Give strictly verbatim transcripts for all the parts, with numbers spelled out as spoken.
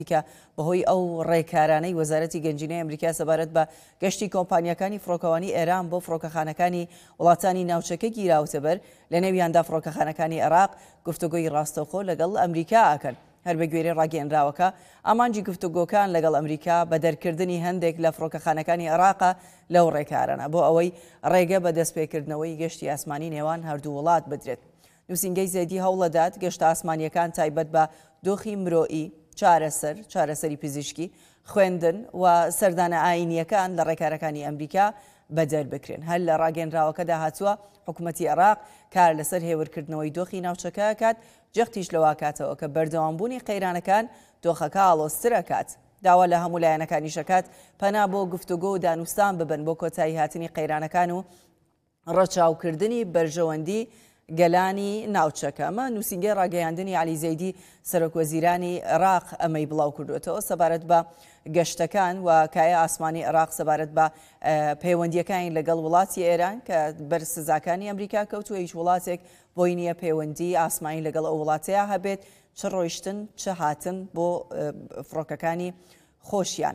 کە بەهۆی ئەو ڕێکارانەی وەزارەتی گەنجینەی ئەمریکا سەبارەت بە گەشتی کۆمپانیەکانی فڕۆکەوانی ئێران بۆ فڕۆکەخانەکانی وڵاتانی ناوچەکە گیراوتە بەر لە نێویاندا فڕۆکەخانەکانی عێراق گفتوگۆی ڕاستەوخۆ لەگەڵ ئەمریکا ئاکەن. هەر بە گوێرەی ڕاگەیەنراوەکە ئامانجی گفتوگۆکان لەگەڵ ئەمریکا بە دەرکردنی هەندێک لە فڕۆکەخانەکانی عێراقە لەو ڕێکارانە بۆ ئەوەی ڕێگە بە دەستپێکردنەوەی گەشتی ئاسمانی نێوان هەردوو وڵات بدرێت. نووسینگەی زێدی هەوڵەدات گەشتە ئاسمانیەکان تایبەت بە دۆخی مرۆئی، چارەسەر، چارەسەری پزیشکی، خوێندن و سەردانە ئاینیەکان لە ڕێکارەکانی ئەمریکا بەدەر بکرێن. هەر لە ڕاگەیەنراوەکەدا هاتووە حکوومەتی عێراق کار لەسەر هێورکردنەوەی دۆخی ناوچەکە کات، جەختیش لەوا کاتەوە کە بەردەوامبوونی قەیرانەکان دۆخەکە ئاڵۆزترە کات. داوا لە هەموو لایەنەکانی شەکات پەنا بۆ گفتوگۆ و دانوستان ببن بۆ کۆتایی هاتنی قەیرانەکان و ڕەچاوکردنی بەرژەوەندی گەلانی ناوچەکە. ئەمە نووسینگەی ڕاگەیاندنی عەلی زەیدی سەرۆکوەزیرانی عێراق ئەمەی بڵاو کردوێتەوە سەبارەت بە گەشتەکان و کایە ئاسمانی عێراق سەبارەت بە پەیوەندیەکانی لەگەڵ وڵاتی ئێران کە بەرسزاکانی ئەمریکا کەوتووە هیچ وڵاتێک بۆی نییە پەیوەندی ئاسمانی لەگەڵ ئەو وڵاتەیە هەبێت چ ڕۆیشتن چ هاتن بۆ فڕۆکەکانی خۆشیان.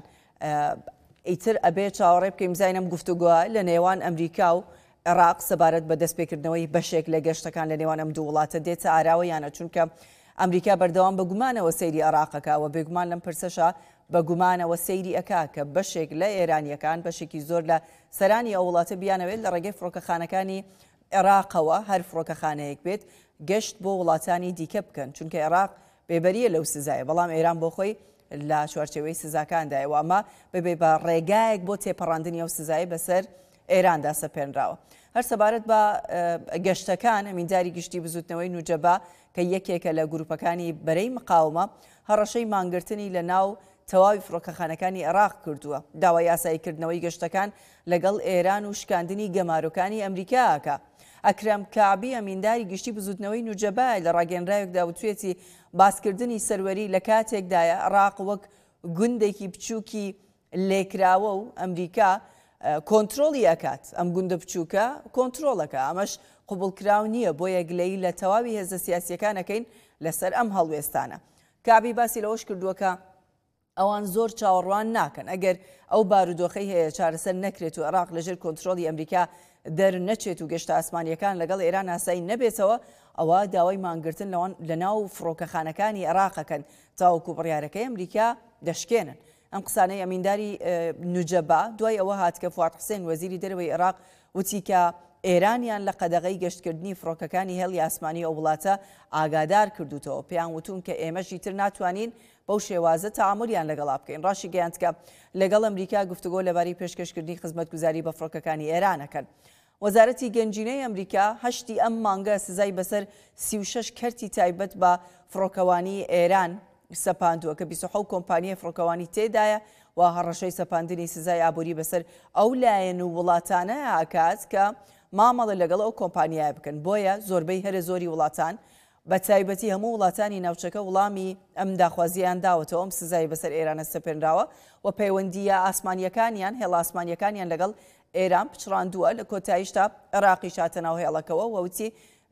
ئیتر ئەبێ چاوەڕێ بکەین زانم گفتوگۆە لە نێوان ئەمریکا و عێراق سەبارەت بە دەستپێکردنەوەی بەشێک لە گەشتەکان لە نێوان ئەم دوو وڵاتە دێتە ئاراوە یانە، چونکە ئەمریکا بەردەوام بە گومانەوە سەیری عێراقەکەوە بێگومان لەم پرسەشە بە گومانەوە سەیری ئەکا کە بەشێک لە ئێرانیەکان بەشێکی زۆر لە سەرانی ئەو وڵاتە بیانەوێت لە ڕێگەی فڕۆکەخانەکانی عێراقەوە هەر فڕۆکەخانەیەک بێت گەشت بۆ وڵاتانی دیکە بکەن، چونکە عێراق بێبەریە لەو سزایە، بەڵام ئێران بۆ خۆی لە چوارچێوەی سزاکاندایەوە ئەمە ببێ بە ڕێگایەک بۆ تێپەڕاندنی ئەو سزای بەسەر ئێراندا سەپێنراوە. هەر سەبارەت بە گەشتەکان ئەمینداری گشتی بزوتنەوەی نوجەبا کە یەکێکە لە گروپەکانی بەرەی مقاومە هەڕەشەی مانگرتنی لە ناو تەواوی فڕۆکەخانەکانی عێراق کردووە. داوای یاساییکردنەوەی گەشتەکان لەگەڵ ئێران و شکاندنی گەمارۆکانی ئەمریکاکە. ئەکرەم کابی ئەمینداری گشتی بزوتنەوەی نوجەبا لە ڕاگەیەنراوێکدا وتوێتی باسکردنی سەروەری لە کاتێکدایە عێراق وەک گوندێکی بچووکی لێکراوە و ئەمریکا کۆنتترۆڵی ئەکات ئەم گوندە بچووکە کۆنتترۆڵەکە. ئەمەش قوبڵکراو نییە بۆ یەکلەی لە تەواوی هێزە سیاسیەکانەکەین لەسەر ئەم هەڵوێستانە. کابی باسی لەوەش کردووەکە ئەوان زۆر چاوەڕوان ناکەن ئەگەر ئەو بارودۆخەی هەیە چارەسەر نەکرێت و عێراق لەژێر کۆنتترۆڵی ئەمریکا دەرنەچێت و گەشتە ئاسمانیەکان لەگەڵ ئێران ئاسایی نەبێتەوە، ئەوە داوای مانگرتن لە ناو فڕۆکەخانەکانی عێراقەکەن تاوەکو بڕیارەکەی ئەمریکا دەشکێنن. ئەم قسانەی ئەمینداری نوجەبا دوای ئەوە هات کە فواد حوسێن وەزیری دەرەوەی عێراق وتی کە ئێرانیان لە قەدەغەی گەشتکردنی فڕۆکەکانی هێڵی ئاسمانی ئەو وڵاتە ئاگادار کردوتەوە. پێیان وتون کە ئێمەشی تر ناتوانین بەو شێوازە تەعاملیان لەگەڵا بکەین. ڕاشی گەیاند کە لەگەڵ ئەمریکا گفتوگۆ لەبارەی پێشکەشکردنی خزمەتگوزاری بە فڕۆکەکانی ئێرانەکەن. وەزارەتی گەنجینەی ئەمریکا هەشتی ئەم مانگە سزای بەسەر سی و شەش کەرتی تایبەت بە فڕۆکەوانی ئێران سەپاندووە کە بیست و حەوت کۆمپانیای فڕۆکەوانی تێدایە و هەڕەشەی سەپاندنی سزای ئابووری بەسەر ئەو لایەن و وڵاتانە ئاکات کە مامەڵە لەگەڵ ئەو کۆمپانیای بکەن. بۆیە زۆربەی هەرە زۆری وڵاتان بە تایبەتی هەموو وڵاتانی ناوچەکە وڵامی ئەم داخوازیان داوەتەوە ئەم سزای بەسەر ئێرانە سەپێنراوە و پەیوەندیە ئاسمانیەکانیان هێڵە ئاسمانیەکانیان لەگەڵ ئێران پچڕاندووە. لە کۆتاییشتا عێراقی شاتە ناو هێڵەکەوە وەوتی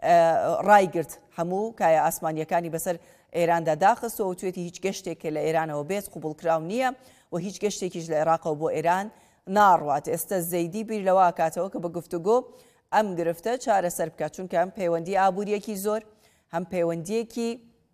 ڕایگرت هەموو کایە ئاسمانیەکانی بەسەر ئێراندا داخستەوە و توێتی هیچ گەشتێکە لە ئێرانەوە بێت قوبڵکراو نییە و هیچ گەشتێکیش لە عێراقەوە بۆ ئێران ناڕوات. ئێستا زەیدی بیر لەوە کاتەوە کە بە گفتوگۆ ئەم گرفتە چارەسەر بکات، چونکە ئەم پەیوەندی ئابوووریەکی زۆر هەم پەیوەندیەکی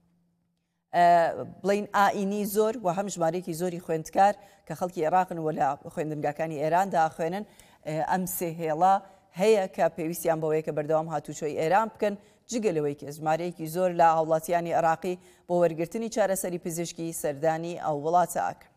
بڵین ئائینی زۆر و هەم ژمارەیەکی زۆری خوێندکار کە خەڵکی عێراقن و لە خوێندنگاکانی ئێراندا خوێنن ئەم سێ هێڵە هەیە کە پێویستیان بەوەیە کە بەردەوام هاتوچۆی ئێران بکەن، جگەلەوەی کە ژمارەیەکی زۆر لە هاوڵاتیانی عێراقی بۆ وەرگرتنی چارەسەری پزیشکی سەردانی ئەو وڵاتە ئاکەن.